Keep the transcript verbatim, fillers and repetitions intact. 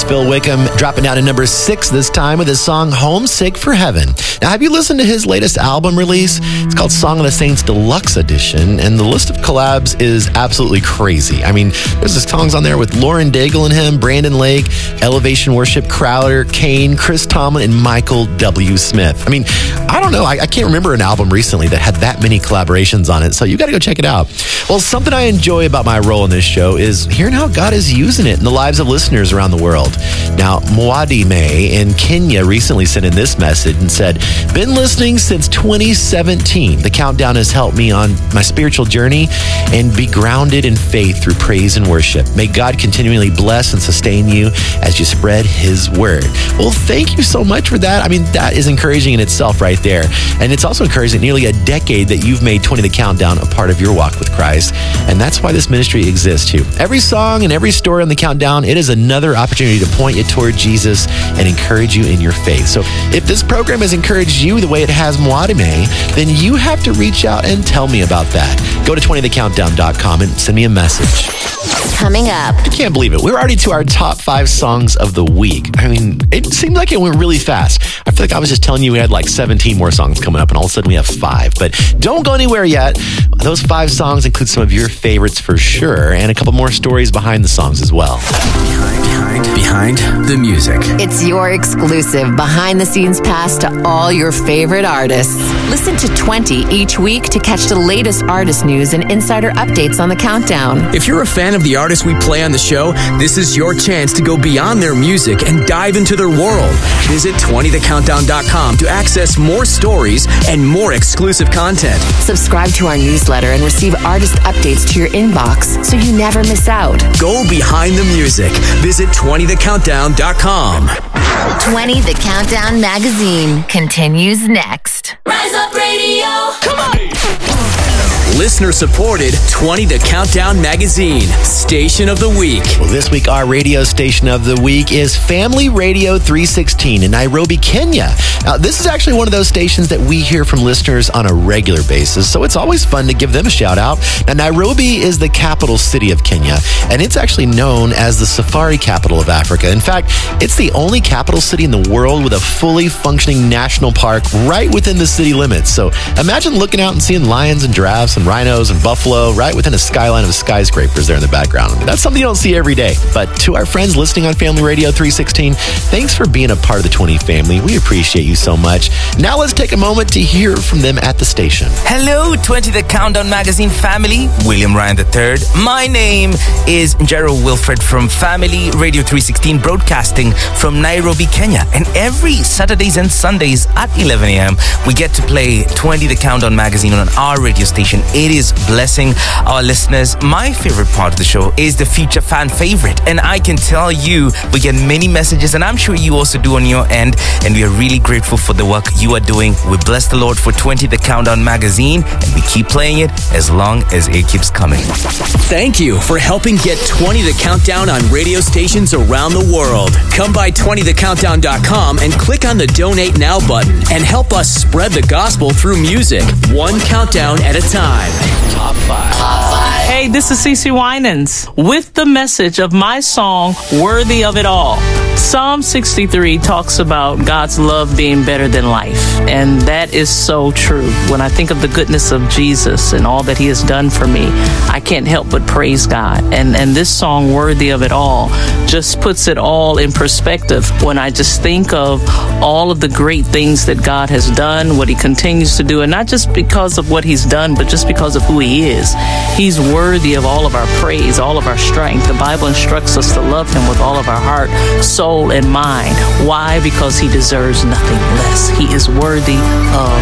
is Phil Wickham, dropping down to number six this time with his song Homesick for Heaven. Now, have you listened to his latest album release? It's called Song of the Saints Deluxe Edition, and the list of collabs is absolutely crazy. I mean, there's songs on there with Lauren Daigle and him, Brandon Lake, Elevation Worship, Crowder, Kane, Chris Tomlin, and Michael W. Smith. I mean, I don't know. I, I can't remember an album recently that had that many collaborations on it, so you got to go check it out. Well, something I enjoy about my role in this show is hearing how God is using it in the lives of listeners around the world. Now, Mwadi May in Kenya recently sent in this message and said, "Been listening since twenty seventeen. The countdown has helped me on my spiritual journey and be grounded in faith through praise and worship. May God continually bless and sustain you as you spread His word." Well, thank you so much for that. I mean, that is encouraging in itself right there. And it's also encouraging nearly a decade that you've made twenty The Countdown a part of your walk with Christ. And that's why this ministry exists too. Every song and every story on The Countdown, it is another opportunity to point you toward Jesus and encourage you in your faith. So if this program has encouraged you the way it has Mwadi May, then you have to reach out and tell me about that. Go to twenty the countdown dot com and send me a message. Coming up. I can't believe it. We're already to our top five songs of the week. I mean, it seemed like it went really fast. I feel like I was just telling you we had like seventeen more songs coming up, and all of a sudden we have five. But don't go anywhere yet. Those five songs include some of your favorites for sure, and a couple more stories behind the songs as well. Behind, behind, behind the music. It's your exclusive behind-the-scenes pass to all your favorite artists. Listen to twenty each week to catch the latest artist news and insider updates on The Countdown. If you're a fan of the artists we play on the show, this is your chance to go beyond their music and dive into their world. Visit twenty the countdown dot com to access more stories and more exclusive content. Subscribe to our newsletter and receive artist updates to your inbox so you never miss out. Go behind the music. Visit twenty the countdown dot com. twenty The Countdown Magazine continues next. Rise Up Radio. Come on. Listener supported twenty The Countdown Magazine, Station of the Week. Well, this week, our radio station of the week is Family Radio three sixteen in Nairobi, Kenya. Now, this is actually one of those stations that we hear from listeners on a regular basis, so it's always fun to give them a shout out. Now, Nairobi is the capital city of Kenya, and it's actually known as the safari capital of Africa. In fact, it's the only capital city in the world with a fully functioning national park right within the city limits. So imagine looking out and seeing lions and giraffes and rhinos and buffalo right within a skyline of skyscrapers there in the background. That's something you don't see every day. But to our friends listening on Family Radio three sixteen, thanks for being a part of the twenty family. We appreciate you so much. Now let's take a moment to hear from them at the station. Hello, twenty The Countdown Magazine family. William Ryan the third. My name is Gerald Wilfred from Family Radio three sixteen, broadcasting from Nairobi, Kenya. And every Saturdays and Sundays at eleven a.m., we get to play twenty The Countdown Magazine on our radio station. It is blessing our listeners. My favorite part of the show is the feature fan favorite. And I can tell you, we get many messages, and I'm sure you also do on your end. And we are really grateful for the work you are doing. We bless the Lord for twenty The Countdown Magazine, and we keep playing it as long as it keeps coming. Thank you for helping get twenty The Countdown on radio stations around the world. Come by twenty the countdown dot com and click on the Donate Now button and help us spread the gospel through music, one countdown at a time. Top five. Top five. Hey, this is Cece Winans with the message of my song, Worthy of It All. Psalm sixty-three talks about God's love being better than life, and that is so true. When I think of the goodness of Jesus and all that He has done for me, I can't help but praise God. And, and this song, Worthy of It All, just puts it all in perspective when I just think of all of the great things that God has done, what He continues to do, and not just because of what He's done, but just because of who He is. He's worthy of all of our praise, all of our strength. The Bible instructs us to love Him with all of our heart, soul, and mind. Why? Because He deserves nothing less. He is worthy of